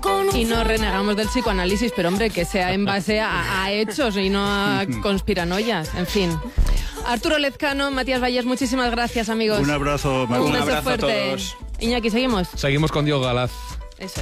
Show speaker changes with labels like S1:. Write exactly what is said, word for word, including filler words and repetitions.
S1: Y no renegamos del psicoanálisis, pero hombre, que sea en base a, a hechos y no a conspiranoias, en fin. Arturo Lezcano, Matías Vallés, muchísimas gracias, amigos.
S2: Un abrazo, Matías.
S1: Un
S3: Un
S1: beso
S3: abrazo
S1: fuerte.
S3: a todos.
S1: Iñaki, ¿seguimos?
S4: Seguimos con Diego Galaz.